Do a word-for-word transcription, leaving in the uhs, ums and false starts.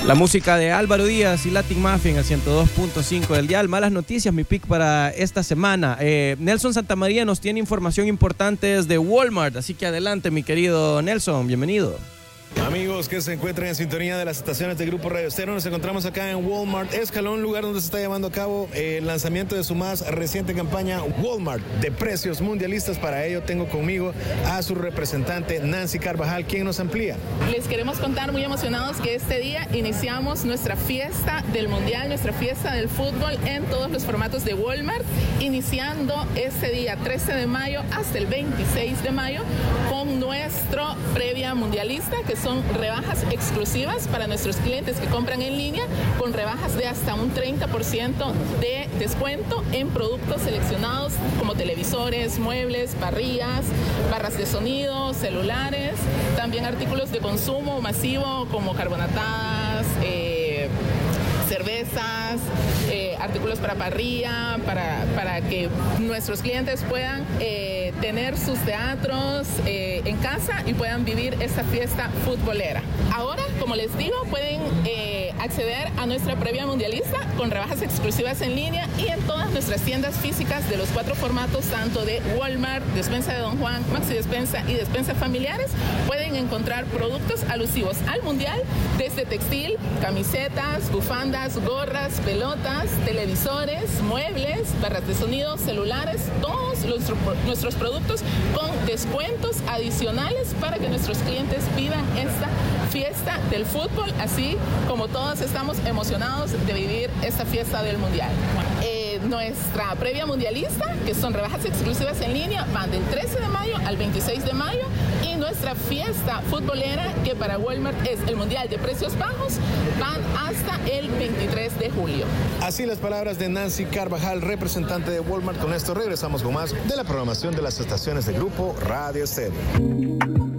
La música de Álvaro Díaz y Latin Mafia en el ciento dos punto cinco del dial. Malas noticias, mi pick para esta semana. Eh, Nelson Santamaría nos tiene información importante desde Walmart, así que adelante, mi querido Nelson, bienvenido. Amigos que se encuentran en sintonía de las estaciones de Grupo Radio Estéreo, nos encontramos acá en Walmart Escalón, lugar donde se está llevando a cabo el lanzamiento de su más reciente campaña Walmart de precios mundialistas. Para ello tengo conmigo a su representante Nancy Carvajal, quien nos amplía. Les queremos contar muy emocionados que este día iniciamos nuestra fiesta del mundial, nuestra fiesta del fútbol en todos los formatos de Walmart, iniciando este día trece de mayo hasta el veintiséis de mayo con nuestro previa mundialista, que son rebajas exclusivas para nuestros clientes que compran en línea, con rebajas de hasta un treinta por ciento de descuento en productos seleccionados como televisores, muebles, parrillas, barras de sonido, celulares, también artículos de consumo masivo como carbonatadas, eh, cervezas, eh, artículos para parrilla, para, para que nuestros clientes puedan eh, tener sus teatros eh, en casa y puedan vivir esta fiesta futbolera. Ahora, como les digo, pueden eh, acceder a nuestra previa mundialista con rebajas exclusivas en línea y en todas nuestras tiendas físicas de los cuatro formatos, tanto de Walmart, Despensa de Don Juan, Maxi Despensa y Despensa Familiares. Pueden encontrar productos alusivos al mundial, desde textil, camisetas, bufandas, gorras, pelotas, televisores, muebles, barras de sonido, celulares, todos los, nuestros productos con descuentos adicionales para que nuestros clientes vivan esta fiesta del fútbol, así como todos estamos emocionados de vivir esta fiesta del mundial. Eh, nuestra previa mundialista, que son rebajas exclusivas en línea, van del trece de mayo al veintiséis de mayo, y nuestra fiesta futbolera, que para Walmart es el mundial de precios bajos, van hasta el veintitrés de julio. Así las palabras de Nancy Carvajal, representante de Walmart. Con esto regresamos con más de la programación de las estaciones de Grupo Radio Estéreo.